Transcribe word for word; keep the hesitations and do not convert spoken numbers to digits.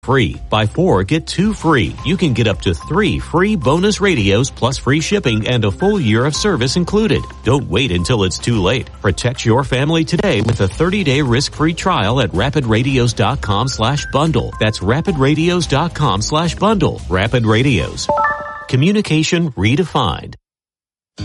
Free. Buy four, get two free. You can get up to three free bonus radios plus free shipping and a full year of service included. Don't wait until it's too late. Protect your family today with a thirty-day risk-free trial at rapidradios.com slash bundle. That's rapidradios.com slash bundle. Rapid Radios. Communication redefined.